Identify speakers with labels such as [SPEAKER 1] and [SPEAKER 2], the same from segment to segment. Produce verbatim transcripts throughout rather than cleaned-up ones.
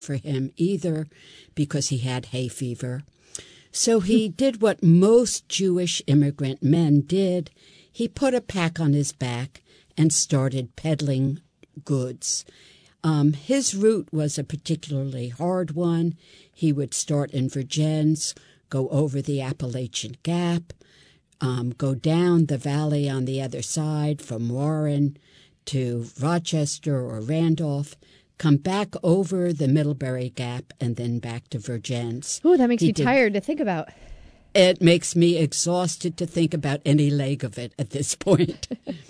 [SPEAKER 1] for him either because he had hay fever. So he did what most Jewish immigrant men did. He put a pack on his back and started peddling goods. Um, his route was a particularly hard one. He would start in Vergennes, go over the Appalachian Gap, um, go down the valley on the other side from Warren to Rochester or Randolph, come back over the Middlebury Gap, and then back to Vergennes.
[SPEAKER 2] Ooh, that makes
[SPEAKER 1] he
[SPEAKER 2] me
[SPEAKER 1] did,
[SPEAKER 2] tired to think about.
[SPEAKER 1] It makes me exhausted to think about any leg of it at this point.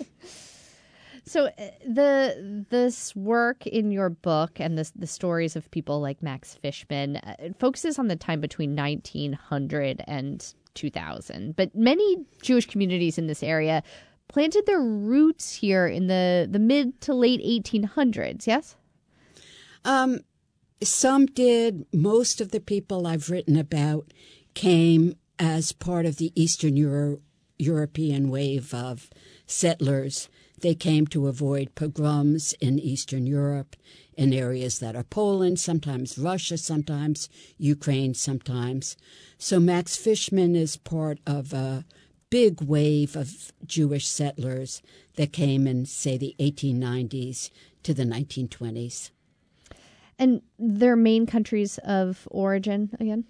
[SPEAKER 2] So uh, the this work in your book and the the stories of people like Max Fishman uh, it focuses on the time between nineteen hundred and two thousand. But many Jewish communities in this area planted their roots here in the, the mid to late eighteen hundreds, yes?
[SPEAKER 1] Um, some did. Most of the people I've written about came as part of the Eastern Euro- European wave of settlers. They came to avoid pogroms in Eastern Europe, in areas that are Poland, sometimes Russia, sometimes Ukraine, sometimes. So Max Fishman is part of a big wave of Jewish settlers that came in, say, the eighteen nineties to the nineteen twenties.
[SPEAKER 2] And their main countries of origin, again?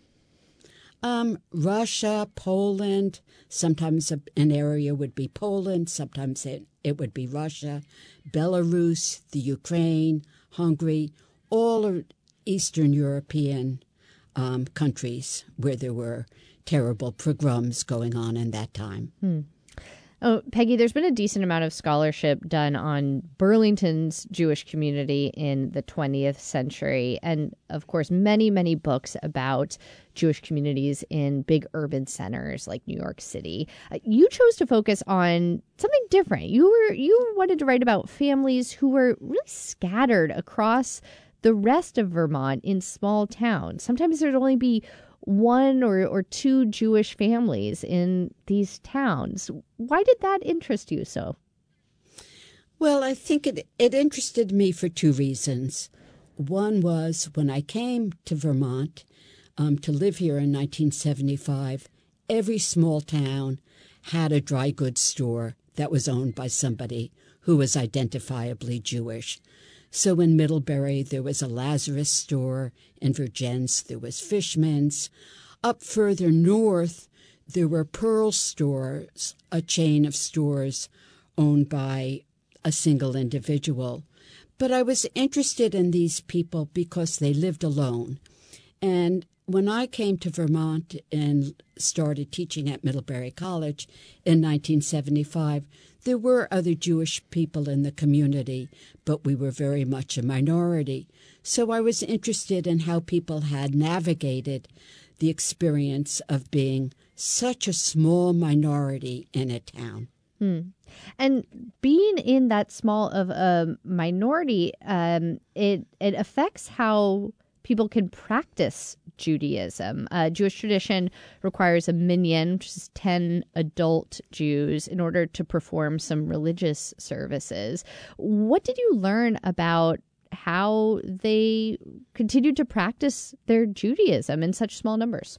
[SPEAKER 1] Um, Russia, Poland, sometimes a, an area would be Poland, sometimes it, it would be Russia, Belarus, the Ukraine, Hungary, all are Eastern European um, countries where there were terrible pogroms going on in that time.
[SPEAKER 2] Hmm. Oh, Peggy, there's been a decent amount of scholarship done on Burlington's Jewish community in the twentieth century. And, of course, many, many books about Jewish communities in big urban centers like New York City. Uh, you chose to focus on something different. You were you wanted to write about families who were really scattered across the rest of Vermont in small towns. Sometimes there'd only be one or, or two Jewish families in these towns. Why did that interest you so?
[SPEAKER 1] Well, I think it, it interested me for two reasons. One was when I came to Vermont um, to live here in nineteen seventy-five, every small town had a dry goods store that was owned by somebody who was identifiably Jewish. So in Middlebury, there was a Lazarus store. In Vergennes, there was Fishman's. Up further north, there were Pearl stores, a chain of stores owned by a single individual. But I was interested in these people because they lived alone. And when I came to Vermont and started teaching at Middlebury College in nineteen seventy-five, there were other Jewish people in the community, but we were very much a minority. So I was interested in how people had navigated the experience of being such a small minority in a town.
[SPEAKER 2] Hmm. And being in that small of a minority, um, it it affects how people can practice Judaism. Uh, Jewish tradition requires a minyan, which is ten adult Jews, in order to perform some religious services. What did you learn about how they continued to practice their Judaism in such small numbers?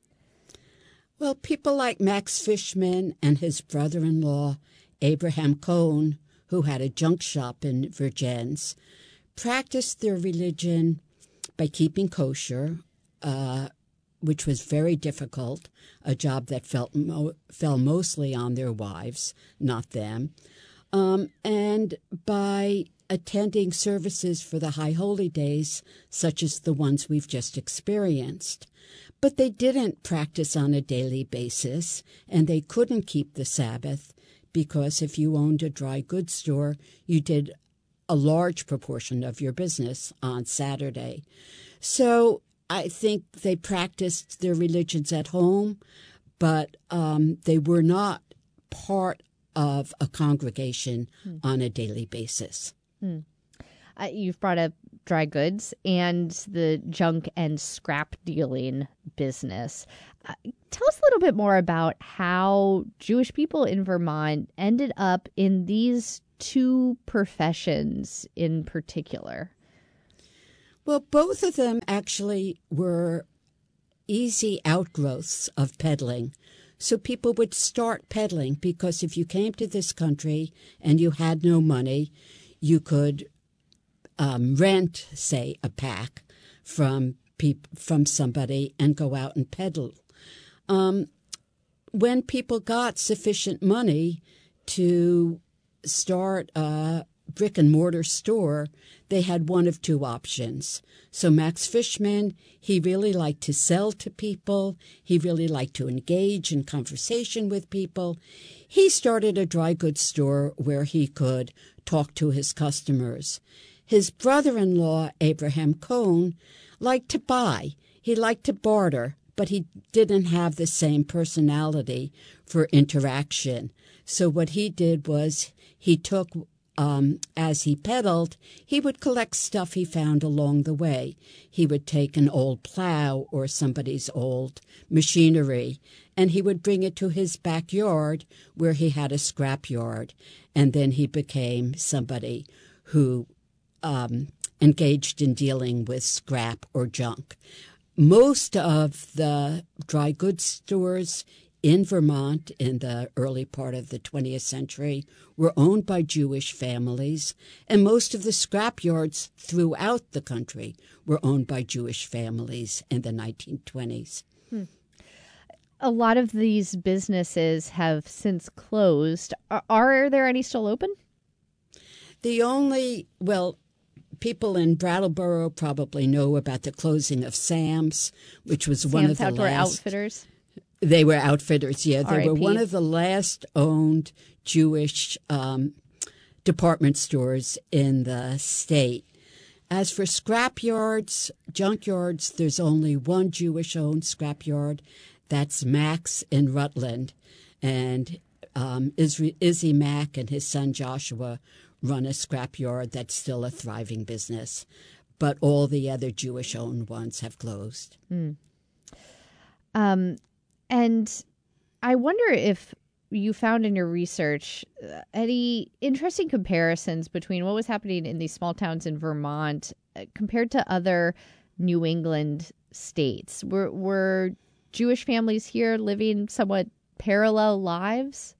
[SPEAKER 1] Well, people like Max Fishman and his brother-in-law, Abraham Cohn, who had a junk shop in Vergennes, practiced their religion by keeping kosher, uh, which was very difficult, a job that felt mo- fell mostly on their wives, not them, um, and by attending services for the High Holy Days, such as the ones we've just experienced. But they didn't practice on a daily basis, and they couldn't keep the Sabbath, because if you owned a dry goods store, you did a large proportion of your business on Saturday. So I think they practiced their religions at home, but um, they were not part of a congregation hmm. on a daily basis.
[SPEAKER 2] Hmm. Uh, you've brought up dry goods and the junk and scrap dealing business. Uh, tell us a little bit more about how Jewish people in Vermont ended up in these two professions in particular.
[SPEAKER 1] Well, both of them actually were easy outgrowths of peddling. So people would start peddling because if you came to this country and you had no money, you could um, rent, say, a pack from peop- from somebody and go out and peddle. Um, when people got sufficient money to start a brick and mortar store, they had one of two options. So Max Fishman, he really liked to sell to people. He really liked to engage in conversation with people. He started a dry goods store where he could talk to his customers. His brother-in-law, Abraham Cohn, liked to buy. He liked to barter, but he didn't have the same personality for interaction. So what he did was he took Um, as he peddled, he would collect stuff he found along the way. He would take an old plow or somebody's old machinery, and he would bring it to his backyard where he had a scrap yard. And then he became somebody who um, engaged in dealing with scrap or junk. Most of the dry goods stores in Vermont in the early part of the twentieth century were owned by Jewish families, and most of the scrap yards throughout the country were owned by Jewish families in the nineteen twenties.
[SPEAKER 2] Hmm. A lot of these businesses have since closed. Are, are there any still open?
[SPEAKER 1] The only, well, people in Brattleboro probably know about the closing of Sam's, which was
[SPEAKER 2] Sam's
[SPEAKER 1] one of the
[SPEAKER 2] Outdoor
[SPEAKER 1] last...
[SPEAKER 2] Outfitters?
[SPEAKER 1] They were outfitters, yeah. They
[SPEAKER 2] R I P
[SPEAKER 1] were one of the last owned Jewish um, department stores in the state. As for scrap yards, junk yards, there's only one Jewish-owned scrap yard. That's Max in Rutland. And um, Izzy, Izzy Mack and his son Joshua run a scrap yard that's still a thriving business. But all the other Jewish-owned ones have closed.
[SPEAKER 2] Mm. Um. And I wonder if you found in your research uh, any interesting comparisons between what was happening in these small towns in Vermont uh, compared to other New England states. Were, were Jewish families here living somewhat parallel lives?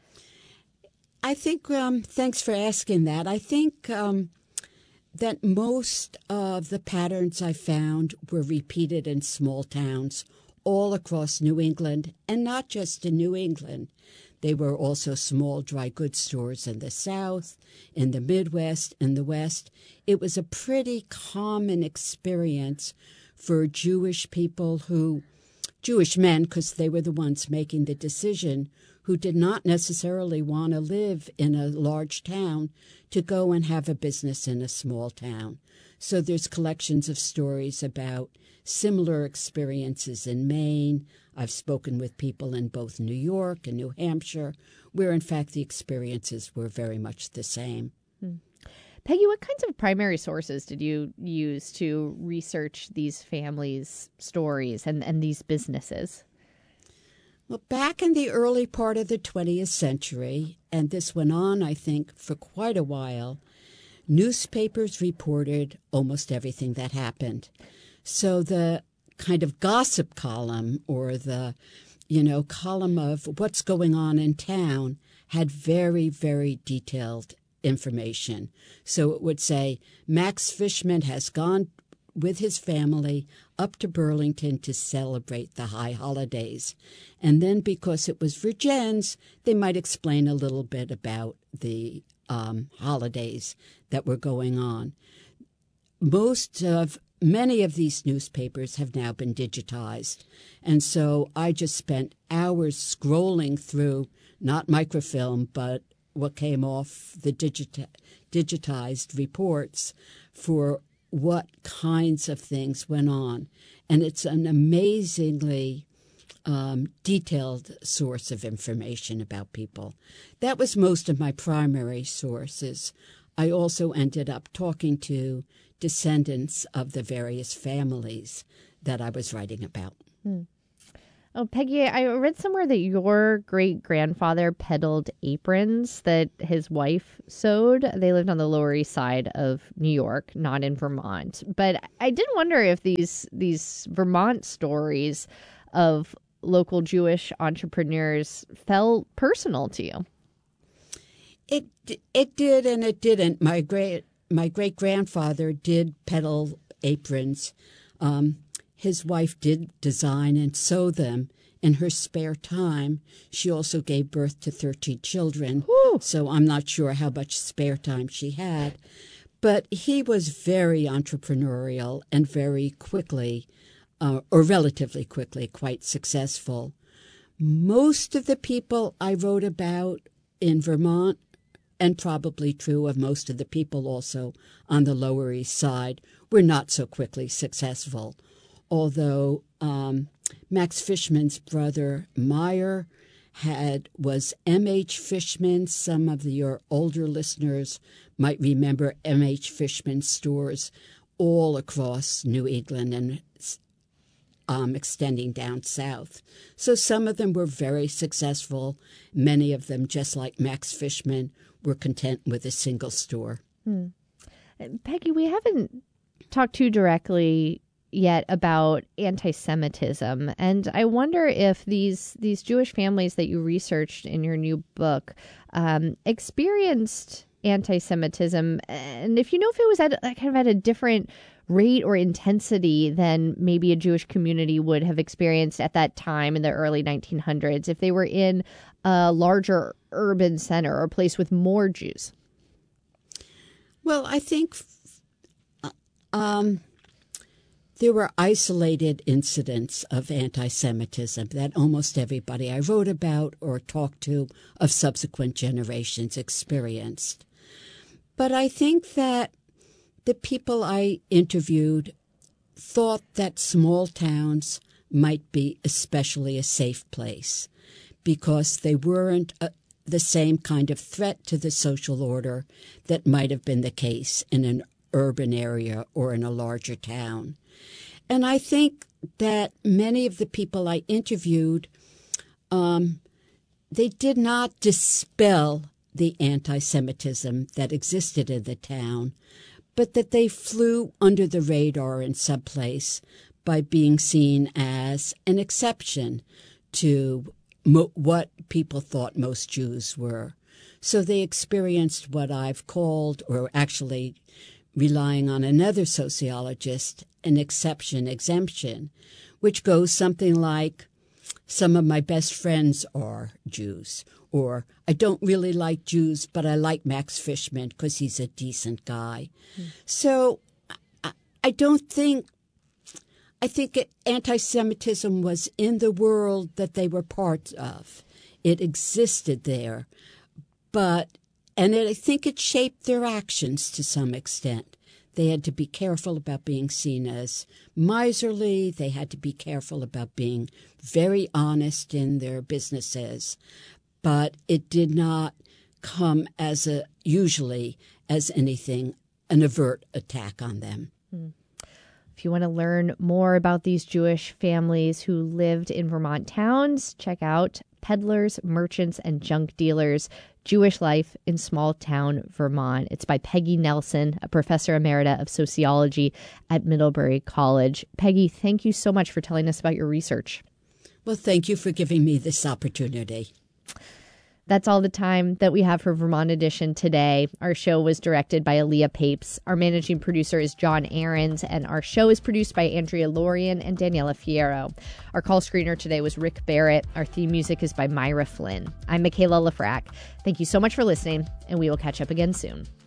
[SPEAKER 1] I think, um, thanks for asking that. I think um, that most of the patterns I found were repeated in small towns all across New England, and not just in New England. They were also small dry goods stores in the South, in the Midwest, in the West. It was a pretty common experience for Jewish people who, Jewish men, because they were the ones making the decision, who did not necessarily want to live in a large town, to go and have a business in a small town. So there's collections of stories about similar experiences in Maine. I've spoken with people in both New York and New Hampshire, where in fact the experiences were very much the same.
[SPEAKER 2] Hmm. Peggy, what kinds of primary sources did you use to research these families' stories and, and these businesses?
[SPEAKER 1] Well, back in the early part of the twentieth century, and this went on, I think, for quite a while, newspapers reported almost everything that happened. So the kind of gossip column or the, you know, column of what's going on in town had very, very detailed information. So it would say, Max Fishman has gone with his family up to Burlington to celebrate the high holidays. And then because it was Virgins, they might explain a little bit about the um, holidays that were going on. Most of Many of these newspapers have now been digitized, and so I just spent hours scrolling through, not microfilm, but what came off the digita- digitized reports for what kinds of things went on. And it's an amazingly um, detailed source of information about people. That was most of my primary sources. I also ended up talking to descendants of the various families that I was writing about.
[SPEAKER 2] Hmm. Oh, Peggy, I read somewhere that your great grandfather peddled aprons that his wife sewed. They lived on the Lower East Side of New York, not in Vermont. But I did wonder if these these Vermont stories of local Jewish entrepreneurs felt personal to you.
[SPEAKER 1] It it did and it didn't. My great my great grandfather did peddle aprons. Um, his wife did design and sew them in her spare time. She also gave birth to thirteen children,
[SPEAKER 2] Whew.
[SPEAKER 1] So I'm not sure how much spare time she had. But he was very entrepreneurial and very quickly, uh, or relatively quickly, quite successful. Most of the people I wrote about in Vermont, and probably true of most of the people also on the Lower East Side, were not so quickly successful. Although um, Max Fishman's brother Meyer had was M H Fishman. Some of your older listeners might remember M H Fishman stores all across New England and um, extending down south. So some of them were very successful. Many of them, just like Max Fishman, were content with a single store.
[SPEAKER 2] Hmm. Peggy, we haven't talked too directly yet about anti-Semitism, and I wonder if these these Jewish families that you researched in your new book um, experienced anti-Semitism, and if you know if it was at kind of at a different rate or intensity than maybe a Jewish community would have experienced at that time in the early nineteen hundreds, if they were in a larger urban center or a place with more Jews.
[SPEAKER 1] Well, I think um, there were isolated incidents of anti-Semitism that almost everybody I wrote about or talked to of subsequent generations experienced. But I think that the people I interviewed thought that small towns might be especially a safe place because they weren't a, the same kind of threat to the social order that might have been the case in an urban area or in a larger town. And I think that many of the people I interviewed, um, they did not dispel the anti-Semitism that existed in the town, but that they flew under the radar in some place by being seen as an exception to mo- what people thought most Jews were. So they experienced what I've called, or actually relying on another sociologist, an exception exemption, which goes something like, some of my best friends are Jews, or I don't really like Jews, but I like Max Fishman because he's a decent guy. Mm. So I, I don't think, I think it, anti-Semitism was in the world that they were part of. It existed there, but, and it, I think it shaped their actions to some extent. They had to be careful about being seen as miserly. They had to be careful about being very honest in their businesses. But it did not come as a, usually as anything, an overt attack on them.
[SPEAKER 2] Mm. If you want to learn more about these Jewish families who lived in Vermont towns, check out Peddlers, Merchants, and Junk Dealers, Jewish Life in Small Town, Vermont. It's by Peggy Nelson, a professor emerita of sociology at Middlebury College. Peggy, thank you so much for telling us about your research.
[SPEAKER 1] Well, thank you for giving me this opportunity.
[SPEAKER 2] That's all the time that we have for Vermont Edition today. Our show was directed by Aaliyah Papes. Our managing producer is John Ahrens, and our show is produced by Andrea Lorian and Daniela Fierro. Our call screener today was Rick Barrett. Our theme music is by Myra Flynn. I'm Michaela Lafrac. Thank you so much for listening, and we will catch up again soon.